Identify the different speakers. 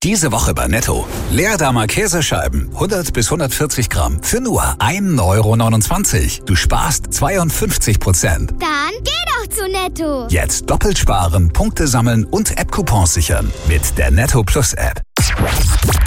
Speaker 1: Diese Woche bei Netto. Leerdammer Käsescheiben, 100 bis 140 Gramm für nur 1,29 €. Du sparst 52%.
Speaker 2: Dann geh doch zu Netto.
Speaker 1: Jetzt doppelt sparen, Punkte sammeln und App-Coupons sichern mit der Netto Plus App.